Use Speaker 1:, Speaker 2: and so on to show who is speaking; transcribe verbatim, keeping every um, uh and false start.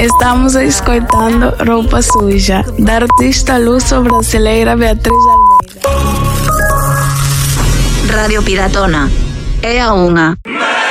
Speaker 1: Estamos escutando Roupa Suja, da artista luso-brasileira Beatriz Almeida.
Speaker 2: Radio Piratona é a unha.